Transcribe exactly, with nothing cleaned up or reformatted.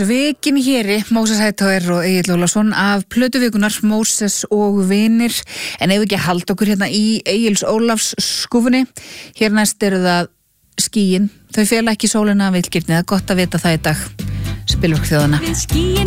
Svikin héri, Móses Hightower og Egill Ólafsson af plötuvikunar Móses og vinir. En ef við ekki að halda okkur hérna í Egils Ólafs skúfunni, hér næst eru það skýin. Þau fela ekki sólina vilgirni, það er gott að vita það í dag. Spilverk þjóðanna.